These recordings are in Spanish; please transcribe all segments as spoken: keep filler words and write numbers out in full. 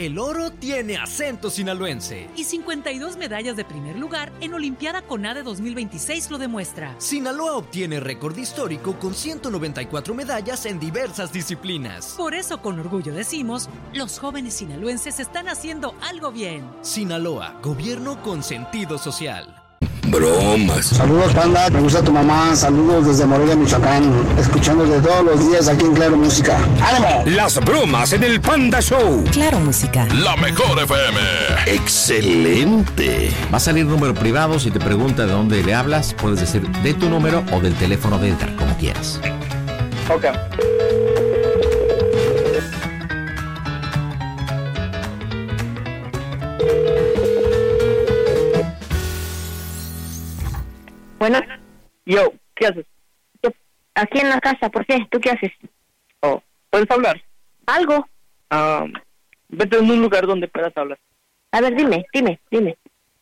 El oro tiene acento sinaloense. Y cincuenta y dos medallas de primer lugar en Olimpiada CONADE dos mil veintiséis lo demuestra. Sinaloa obtiene récord histórico con ciento noventa y cuatro medallas en diversas disciplinas. Por eso, con orgullo decimos, los jóvenes sinaloenses están haciendo algo bien. Sinaloa, gobierno con sentido social. Bromas. Saludos, Panda, me gusta tu mamá. Saludos desde Morelia, Michoacán. Escuchándote todos los días aquí en Claro Música. ¡Ánimo! Las bromas en el Panda Show. Claro Música. La mejor F M. Excelente. Va a salir número privado. Si te pregunta de dónde le hablas, puedes decir de tu número o del teléfono de Edgar, como quieras. Ok. Bueno. Yo, ¿qué haces? Yo, aquí en la casa, ¿por qué? ¿Tú qué haces? Oh, ¿puedes hablar? ¿Algo? Um, vete a un lugar donde puedas hablar. A ver, dime, dime, dime.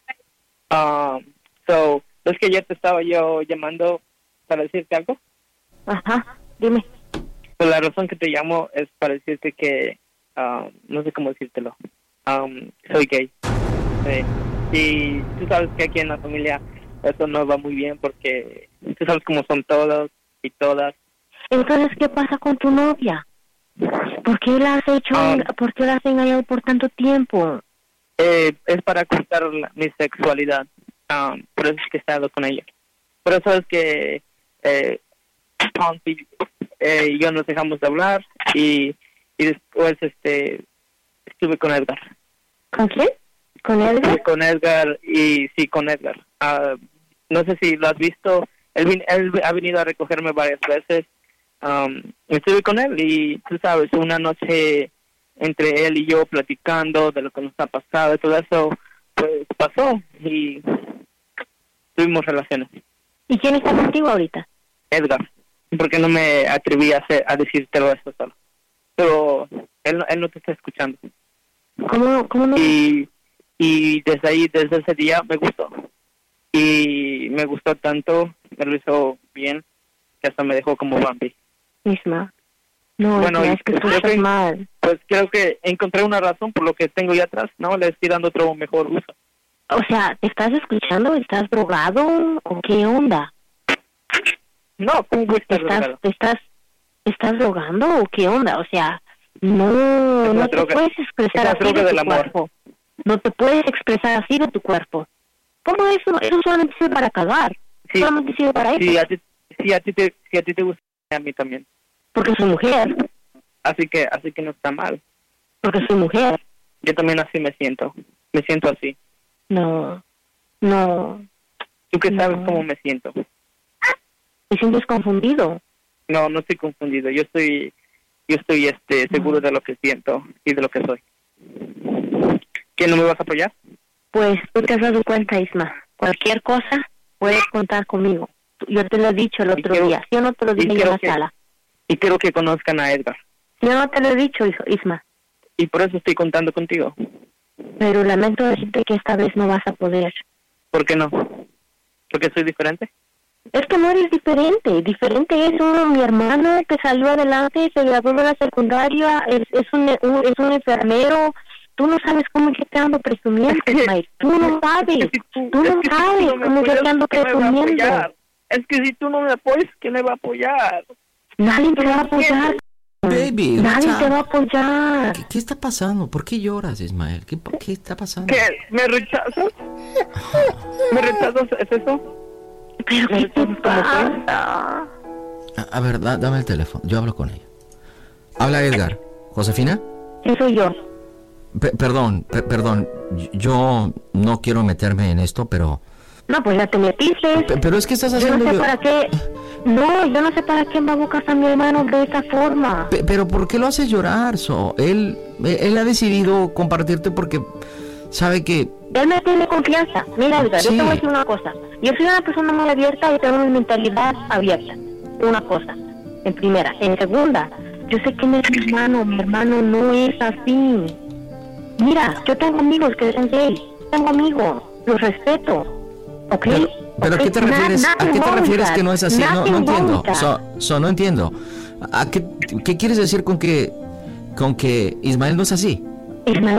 Um, so, es que ayer te estaba yo llamando para decirte algo. Ajá, dime. Pues la razón que te llamo es para decirte que, um, no sé cómo decírtelo, um, soy gay. Sí. Y tú sabes que aquí en la familia eso no va muy bien porque tú sabes cómo son todos y todas. Entonces, ¿qué pasa con tu novia? ¿Por qué la has hecho, um, por qué la has engañado por tanto tiempo? Eh, es para ocultar la, mi sexualidad. Um, por eso es que he estado con ella. Por eso es que eh, Pompey eh, y yo nos dejamos de hablar y, y después este estuve con Edgar. ¿Con quién? ¿Con Edgar? Sí, con Edgar y sí, con Edgar. Uh, no sé si lo has visto. Él, vin, él ha venido a recogerme varias veces. Um, estuve con él y tú sabes, una noche entre él y yo platicando de lo que nos ha pasado y todo eso, pues pasó y tuvimos relaciones. ¿Y quién está contigo ahorita? Edgar, porque no me atreví a, hacer, a decírtelo eso solo. Pero él, él no te está escuchando. ¿Cómo, cómo no? Y Y desde ahí, desde ese día, me gustó. Y me gustó tanto, me lo hizo bien, que hasta me dejó como Bambi. Misma. No, bueno, es que tú estás mal. Pues creo que encontré una razón por lo que tengo ya atrás, ¿no? Le estoy dando otro mejor uso. O sea, ¿te estás escuchando? ¿Estás drogado? ¿O qué onda? No, ¿cómo voy a estar ¿Estás, drogado? ¿te estás, ¿te estás drogando o qué onda? O sea, no, no te puedes expresar así de tu cuerpo. No te puedes expresar así de tu cuerpo. ¿Cómo eso? Eso solamente sirve para cagar. Sí, solamente sirve para sí, eso. a ti, sí, a ti te, sí, a ti te gusta, a mí también. Porque soy mujer. Así que, así que no está mal. Porque soy mujer. Yo también así me siento. Me siento así. No, no. ¿Tú qué sabes no. cómo me siento? ¿Te sientes confundido? No, no estoy confundido. Yo estoy, yo estoy, este, seguro no. de lo que siento y de lo que soy. ¿Que no me vas a apoyar? Pues tú te has dado cuenta, Isma. Cualquier cosa puedes contar conmigo. Yo te lo he dicho el otro quiero, día. Yo no te lo dije en la que, sala. Y quiero que conozcan a Edgar. Yo no te lo he dicho, Isma. Y por eso estoy contando contigo. Pero lamento decirte que esta vez no vas a poder. ¿Por qué no? ¿Porque soy diferente? Es que no eres diferente. Diferente es uno, mi hermano que salió adelante, se graduó de la secundaria, es, es, un, un, es un enfermero. Tú no sabes cómo yo te ando presumiendo, Ismael. Tú no sabes. Es que si tú, tú no sabes si no cómo yo te ando presumiendo. Es que si tú no me apoyas, ¿quién me va a apoyar? Nadie te va a apoyar. Baby, nadie te va a apoyar. ¿Qué, ¿Qué está pasando? ¿Por qué lloras, Ismael? ¿Qué, qué está pasando? ¿Qué? ¿Me rechazas? ¿Me rechazas? ¿Es eso? ¿Pero qué te pasa? A, a ver, da, dame el teléfono. Yo hablo con ella. Habla Edgar. ¿Josefina? Sí, soy yo. P- perdón, p- perdón. Yo no quiero meterme en esto, pero... No, pues ya te metiste. P- pero es que estás haciendo... Yo no sé yo... para qué... No, yo no sé para qué embaucas a mi hermano de esa forma. P- pero ¿por qué lo haces llorar, So? Él, él ha decidido compartirte porque sabe que... Él me tiene confianza. Mira, Edgar, sí. Yo te voy a decir una cosa. Yo soy una persona muy abierta y tengo una mentalidad abierta. Una cosa, en primera. En segunda, yo sé quién es mi hermano. Mi hermano no es así. Mira, yo tengo amigos que son gays. Tengo amigos, los respeto. ¿Ok? Pero, pero okay. ¿a qué te refieres? Na, ¿A qué te refieres que no es así? No, no entiendo. So, so, no entiendo. ¿A qué, qué quieres decir con que, con que Ismael no es así? Ismael